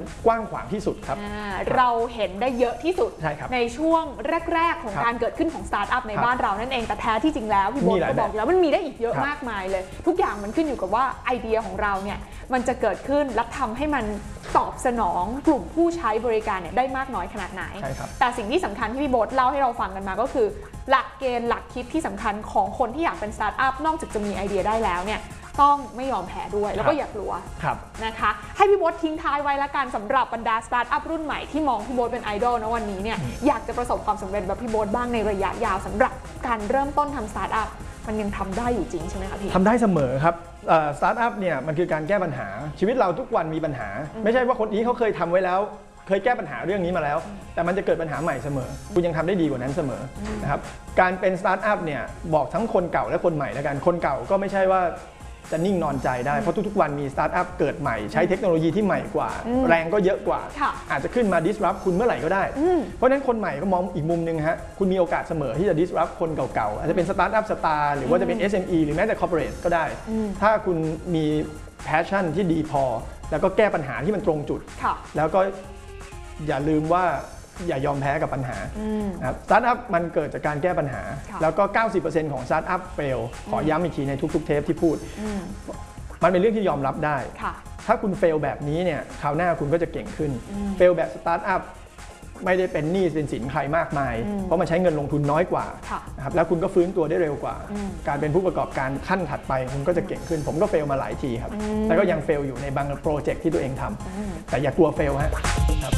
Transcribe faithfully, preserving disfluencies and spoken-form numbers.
กว้างขวางที่สุดครับเราเห็นได้เยอะที่สุดใช่ครับในช่วงแรกๆของการเกิดขึ้นของสตาร์ทอัพในบ้านเรานั่นเองแต่แท้ที่จริงแล้วพี่โบ๊ทก็บอกแล้วมันมีได้อีกเยอะมากมายเลยทุกอย่างมันขึ้นอยู่กับว่าไอเดียของเราเนี่ยมันจะเกิดขึ้นและทำให้มันตอบสนองกลุ่มผู้ใช้บริการเนี่ยได้มากน้อยขนาดไหนแต่สิ่งที่สำคัญที่พี่โบ๊ทเล่าให้เราฟังกันมาก็คือหลักเกณฑ์หลักคิดที่สำคัญของคนที่อยากเป็นสตาร์ทอัพนอกจากจะมีไอเดียได้แล้วเนี่ยต้องไม่ยอมแพ้ด้วยแล้วก็อย่ากลัวนะคะให้พี่โบ๊ททิ้งท้ายไว้ละกันสำหรับบรรดาสตาร์ทอัพรุ่นใหม่ที่มองพี่โบ๊ทเป็นไอดอลนะวันนี้เนี่ยอยากจะประสบความสำเร็จแบบพี่โบ๊ทบ้างในระยะยาวสำหรับการเริ่มต้นทำสตาร์ทอัพมันยังทำได้อยู่จริงใช่ไหมคะพี่ทำได้เสมอครับสตาร์ทอัพเนี่ยมันคือการแก้ปัญหาชีวิตเราทุกวันมีปัญหาไม่ใช่ว่าคนนี้เขาเคยทำไว้แล้วเคยแก้ปัญหาเรื่องนี้มาแล้วแต่มันจะเกิดปัญหาใหม่เสมอคุณยังทำได้ดีกว่านั้นเสมอนะครับการเป็นสตาร์ทอัพเนี่ยบอกทั้งคนเก่าและคนใหม่แล้วกันคนเก่าก็ไม่ใช่ว่าจะนิ่งนอนใจได้เพราะทุกๆวันมีสตาร์ทอัพเกิดใหม่ใช้เทคโนโลยีที่ใหม่กว่าแรงก็เยอะกว่าอาจจะขึ้นมา disrupt คุณเมื่อไหร่ก็ได้เพราะฉะนั้นคนใหม่ก็มองอีกมุมนึงฮะคุณมีโอกาสเสมอที่จะ disrupt คนเก่าๆอาจจะเป็นสตาร์ทอัพสตาร์หรือว่าจะเป็น เอส เอ็ม อี หรือแม้แต่ corporate ก็ได้ถ้าคุณมี passion ที่ดีพอแล้วก็แก้ปัญหาที่มันตรงจุดแล้วก็อย่าลืมว่าอย่ายอมแพ้กับปัญหานะครับสตาร์ทอัพมันเกิดจากการแก้ปัญหาแล้วก็ เก้าสิบเปอร์เซ็นต์ ของสตาร์ทอัพเฟลขอย้ำอีกทีในทุกๆเทปที่พูดมันเป็นเรื่องที่ยอมรับได้ถ้าคุณเฟลแบบนี้เนี่ยคราวหน้าคุณก็จะเก่งขึ้นเฟลแบบสตาร์ทอัพไม่ได้เป็นหนี้เป็นสินใครมากมายเพราะมันใช้เงินลงทุนน้อยกว่านะครับแล้วคุณก็ฟื้นตัวได้เร็วกว่าการเป็นผู้ประกอบการขั้นถัดไปคุณก็จะเก่งขึ้นผมก็เฟลมาหลายทีครับแต่ก็ยังเฟลอยู่ในบางโปรเจกต์ที่ตัวเองทำแต่อย่ากลัวเฟลฮะ